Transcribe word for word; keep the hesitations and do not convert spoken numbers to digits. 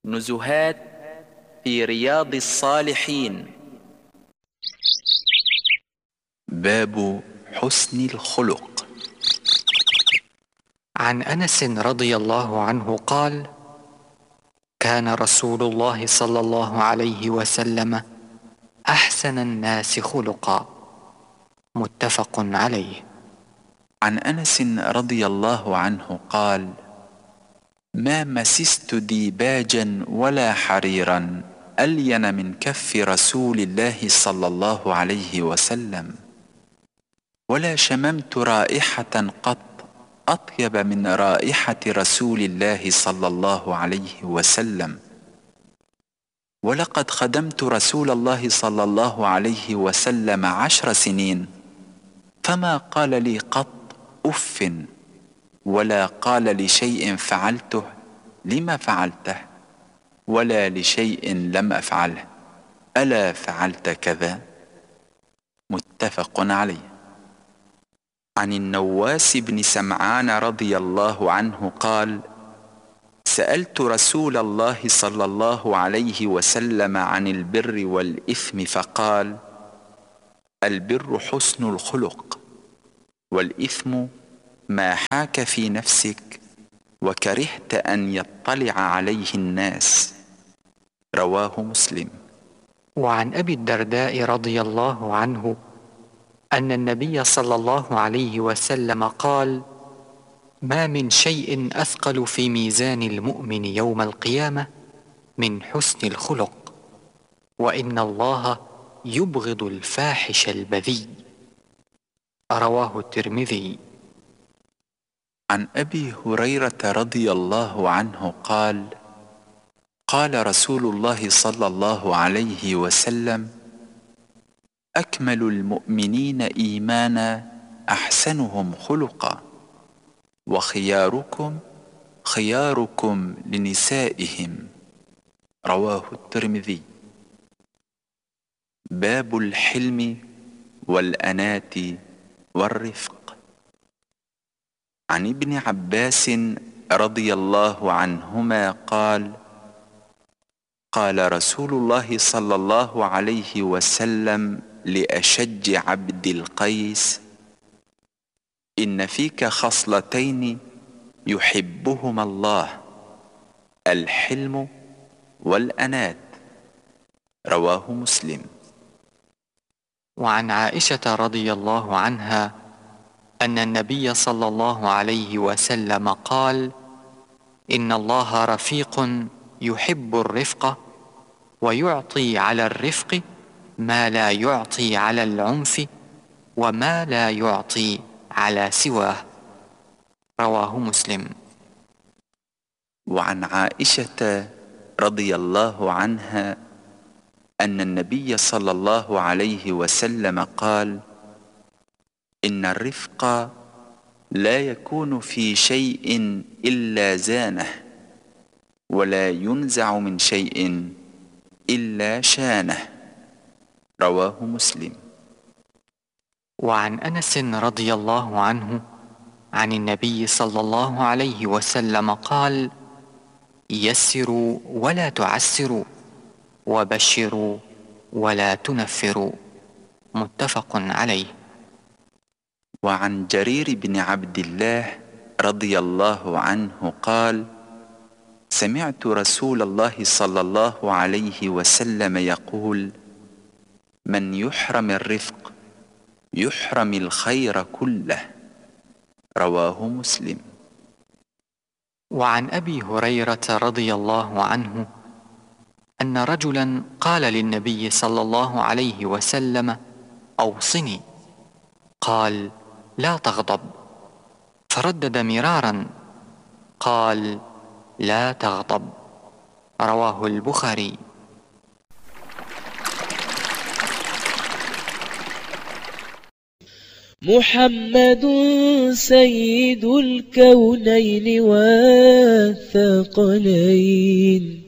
نزهات في رياض الصالحين. باب حسن الخلق. عن أنس رضي الله عنه قال: كان رسول الله صلى الله عليه وسلم أحسن الناس خلقا. متفق عليه. عن أنس رضي الله عنه قال: ما مسست ديباجا ولا حريرا ألين من كف رسول الله صلى الله عليه وسلم، ولا شممت رائحة قط أطيب من رائحة رسول الله صلى الله عليه وسلم، ولقد خدمت رسول الله صلى الله عليه وسلم عشر سنين فما قال لي قط أف، ولا قال لشيء فعلته لما فعلته، ولا لشيء لم أفعله ألا فعلت كذا. متفق عليه. عن النواس بن سمعان رضي الله عنه قال: سألت رسول الله صلى الله عليه وسلم عن البر والإثم فقال: البر حسن الخلق، والإثم ما حاك في نفسك وكرهت أن يطلع عليه الناس. رواه مسلم. وعن أبي الدرداء رضي الله عنه أن النبي صلى الله عليه وسلم قال: ما من شيء أثقل في ميزان المؤمن يوم القيامة من حسن الخلق، وإن الله يبغض الفاحش البذيء. رواه الترمذي. عن أبي هريرة رضي الله عنه قال: قال رسول الله صلى الله عليه وسلم: أكمل المؤمنين إيمانا أحسنهم خلقا، وخياركم خياركم لنسائهم. رواه الترمذي. باب الحلم والأنات والرفق. عن ابن عباس رضي الله عنهما قال: قال رسول الله صلى الله عليه وسلم لأشج عبد القيس: إن فيك خصلتين يحبهما الله، الحلم والأنات. رواه مسلم. وعن عائشة رضي الله عنها أن النبي صلى الله عليه وسلم قال: إن الله رفيق يحب الرفق، ويعطي على الرفق ما لا يعطي على العنف، وما لا يعطي على سواه. رواه مسلم. وعن عائشة رضي الله عنها أن النبي صلى الله عليه وسلم قال: إن الرفق لا يكون في شيء إلا زانه، ولا ينزع من شيء إلا شانه. رواه مسلم. وعن أنس رضي الله عنه عن النبي صلى الله عليه وسلم قال: يسروا ولا تعسروا، وبشروا ولا تنفروا. متفق عليه. وعن جرير بن عبد الله رضي الله عنه قال: سمعت رسول الله صلى الله عليه وسلم يقول: من يحرم الرفق يحرم الخير كله. رواه مسلم. وعن أبي هريرة رضي الله عنه أن رجلا قال للنبي صلى الله عليه وسلم: أوصني. قال: لا تغضب. فردد مرارا قال: لا تغضب. رواه البخاري. محمد سيد الكونين والثقلين.